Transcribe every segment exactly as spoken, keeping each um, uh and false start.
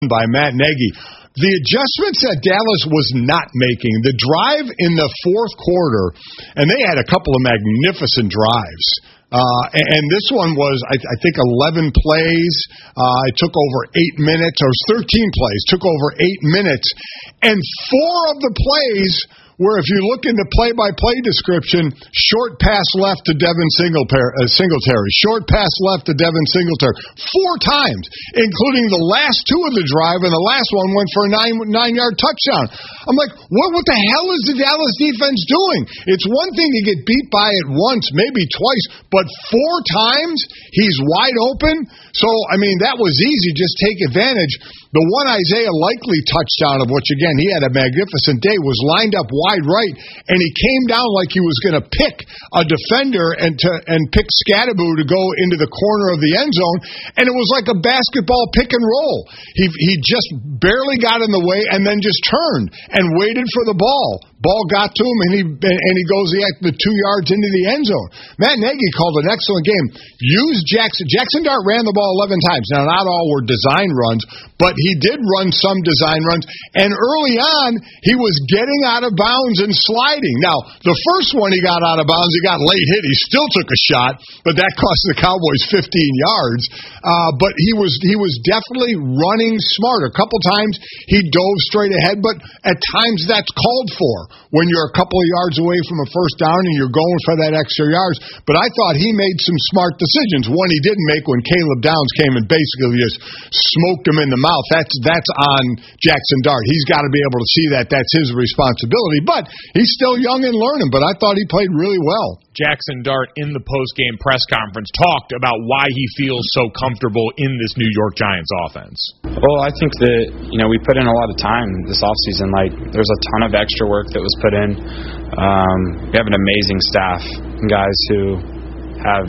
by Matt Nagy. The adjustments that Dallas was not making, the drive in the fourth quarter, and they had a couple of magnificent drives. Uh, and this one was, I, I think, eleven plays. Uh, it took over eight minutes, or thirteen plays, took over eight minutes. And four of the plays where, if you look in the play-by-play description, short pass left to Devin Singletary, short pass left to Devin Singletary, four times, including the last two of the drive, and the last one went for a nine, nine-yard touchdown. I'm like, what, what the hell is the Dallas defense doing? It's one thing to get beat by it once, maybe twice, but four times he's wide open? So, I mean, that was easy. Just take advantage. The one Isaiah Likely touchdown, of which, again, he had a magnificent day, was lined up wide right, and he came down like he was going to pick a defender and to and pick Scadaboo to go into the corner of the end zone, and it was like a basketball pick and roll. He he just barely got in the way and then just turned and waited for the ball. Ball got to him, and he and he goes the, the two yards into the end zone. Matt Nagy called an excellent game. Used Jackson. Jackson Dart ran the ball eleven times. Now, not all were design runs, but he did run some design runs. And early on, he was getting out of bounds and sliding. Now, the first one he got out of bounds, he got late hit. He still took a shot, but that cost the Cowboys fifteen yards. Uh, but he was he was definitely running smart. A couple times he dove straight ahead, but at times that's called for when you're a couple of yards away from a first down and you're going for that extra yards. But I thought he made some smart decisions. One he didn't make when Caleb Downs came and basically just smoked him in the mouth. That's that's on Jackson Dart. He's got to be able to see that. That's his responsibility. But he's still young and learning, but I thought he played really well. Jackson Dart, in the post-game press conference, talked about why he feels so comfortable in this New York Giants offense. Well, I think that, you know, we put in a lot of time this offseason. Like, there's a ton of extra work that was put in. Um, we have an amazing staff, guys who have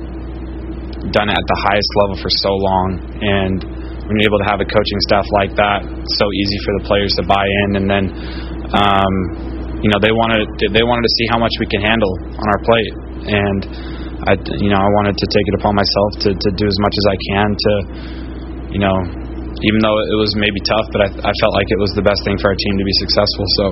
done it at the highest level for so long. And when you're able to have a coaching staff like that, it's so easy for the players to buy in. And then, um, you know, they wanted they wanted to see how much we can handle on our plate, and I, you know, I wanted to take it upon myself to, to do as much as I can to, you know, even though it was maybe tough, but I, I felt like it was the best thing for our team to be successful. So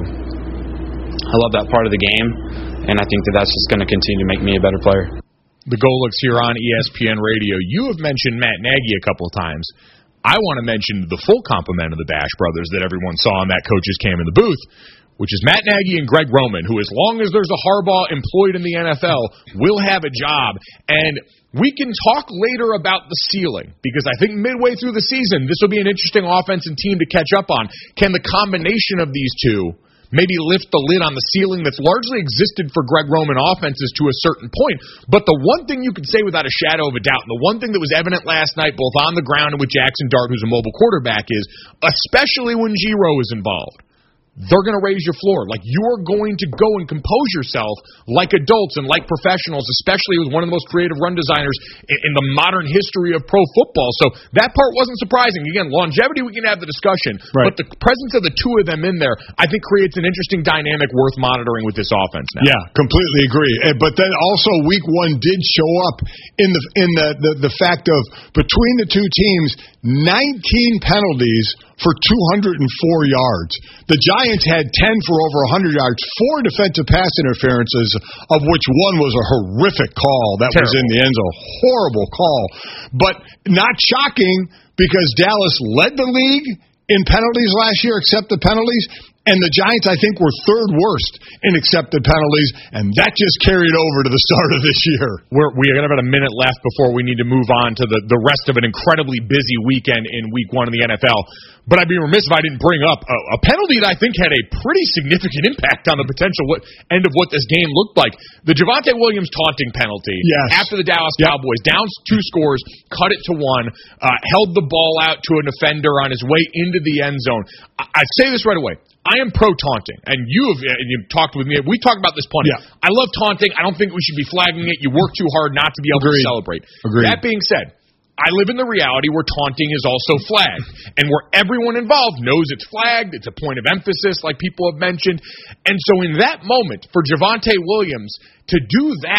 I love that part of the game, and I think that that's just going to continue to make me a better player. The Golics here on E S P N Radio. You have mentioned Matt Nagy a couple of times. I want to mention the full complement of the Bash brothers that everyone saw in that coaches cam in the booth, which is Matt Nagy and Greg Roman, who, as long as there's a Harbaugh employed in the N F L, will have a job. And we can talk later about the ceiling, because I think midway through the season, this will be an interesting offense and team to catch up on. Can the combination of these two maybe lift the lid on the ceiling that's largely existed for Greg Roman offenses to a certain point? But the one thing you can say without a shadow of a doubt, and the one thing that was evident last night, both on the ground and with Jackson Dart, who's a mobile quarterback, is, especially when Giro is involved, they're going to raise your floor. Like, you are going to go and compose yourself like adults and like professionals, especially with one of the most creative run designers in, in the modern history of pro football. So that part wasn't surprising. Again, longevity, we can have the discussion. Right. But the presence of the two of them in there, I think, creates an interesting dynamic worth monitoring with this offense now. Yeah, completely agree. But then also week one did show up in the in the, the, the fact of, between the two teams, nineteen penalties for two hundred four yards. The Giants had ten for over one hundred yards, four defensive pass interferences, of which one was a horrific call that Terrible. was in the end zone. Horrible call. But not shocking, because Dallas led the league in penalties last year, accepted penalties, and the Giants, I think, were third worst in accepted penalties, and that just carried over to the start of this year. We're, we have about a minute left before we need to move on to the, the rest of an incredibly busy weekend in week one of the N F L. But I'd be remiss if I didn't bring up a, a penalty that I think had a pretty significant impact on the potential what, end of what this game looked like. The Javonte Williams taunting penalty yes. after the Dallas yep. Cowboys, down two scores, cut it to one, uh, held the ball out to an offender on his way into the end zone. I, I say this right away. I am pro-taunting, and you have and you've talked with me. We talked about this plenty. Yeah. I love taunting. I don't think we should be flagging it. You work too hard not to be able Agreed. to celebrate. Agreed. That being said, I live in the reality where taunting is also flagged, and where everyone involved knows it's flagged. It's a point of emphasis, like people have mentioned. And so in that moment, for Javonte Williams to do that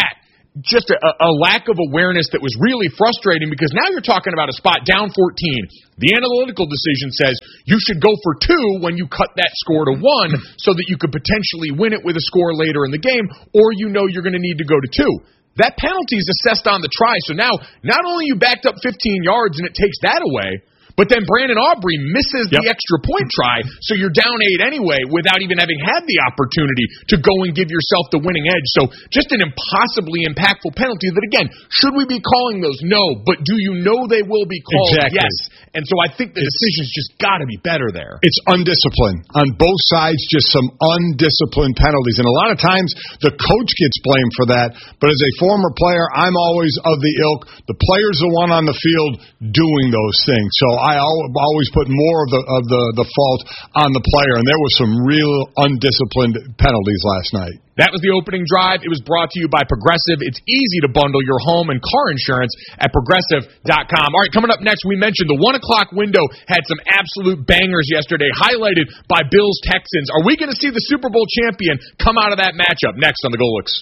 just a, a lack of awareness that was really frustrating, because now you're talking about a spot down fourteen. The analytical decision says you should go for two when you cut that score to one so that you could potentially win it with a score later in the game, or you know you're going to need to go to two. That penalty is assessed on the try, so now not only you backed up fifteen yards and it takes that away, but then Brandon Aubrey misses yep. the extra point try, so you're down eight anyway without even having had the opportunity to go and give yourself the winning edge. So just an impossibly impactful penalty that, again, should we be calling those? No. But do you know they will be called? Exactly. Yes. And so I think the it's, decision's just got to be better there. It's undisciplined. On both sides, just some undisciplined penalties. And a lot of times the coach gets blamed for that. But as a former player, I'm always of the ilk. The player's the one on the field doing those things. So I always put more of the of the, the fault on the player, and there was some real undisciplined penalties last night. That was the opening drive. It was brought to you by Progressive. It's easy to bundle your home and car insurance at Progressive dot com. All right, coming up next, we mentioned the one o'clock window had some absolute bangers yesterday, highlighted by Bills Texans. Are we going to see the Super Bowl champion come out of that matchup? Next on the Golix.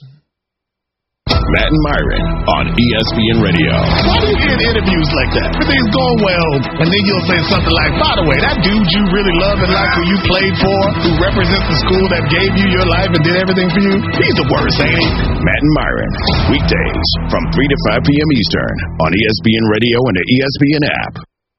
Matt and Myron on E S P N Radio. Why do you end interviews like that? Everything's going well, and then you'll say something like, by the way, that dude you really love and like who you played for, who represents the school that gave you your life and did everything for you, he's the worst, ain't he? Matt and Myron, weekdays from three to five p.m. Eastern on E S P N Radio and the E S P N app.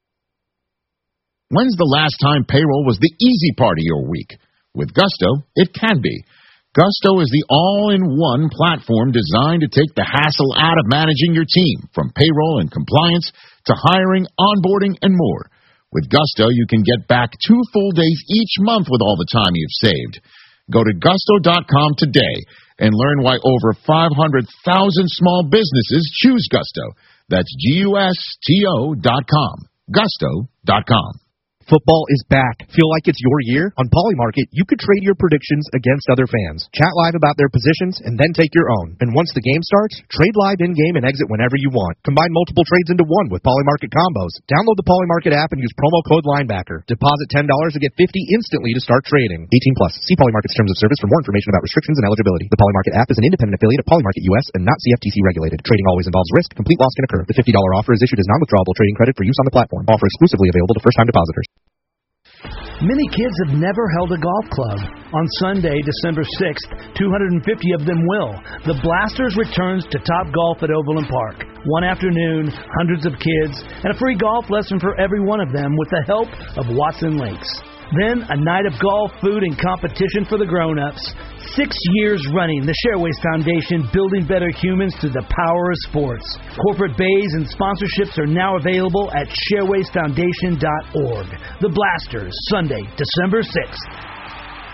When's the last time payroll was the easy part of your week? With Gusto, it can be. Gusto is the all-in-one platform designed to take the hassle out of managing your team, from payroll and compliance to hiring, onboarding, and more. With Gusto, you can get back two full days each month with all the time you've saved. Go to gusto dot com today and learn why over five hundred thousand small businesses choose Gusto. That's G U S T O dot com. gusto dot com. Football is back. Feel like it's your year? On Polymarket, you could trade your predictions against other fans. Chat live about their positions, and then take your own. And once the game starts, trade live in-game and exit whenever you want. Combine multiple trades into one with Polymarket combos. Download the Polymarket app and use promo code Linebacker. Deposit ten dollars to get fifty dollars instantly to start trading. eighteen plus. See Polymarket's terms of service for more information about restrictions and eligibility. The Polymarket app is an independent affiliate of Polymarket U S and not C F T C regulated. Trading always involves risk. Complete loss can occur. The fifty dollars offer is issued as non-withdrawable trading credit for use on the platform. Offer exclusively available to first-time depositors. Many kids have never held a golf club. On Sunday, December sixth, two hundred fifty of them will. The Blasters returns to Top Golf at Overland Park. One afternoon, hundreds of kids, and a free golf lesson for every one of them with the help of Watson Links. Then, a night of golf, food, and competition for the grown-ups. Six years running, the Shareways Foundation building better humans through the power of sports. Corporate bays and sponsorships are now available at shareways foundation dot org. The Blasters, Sunday, December sixth.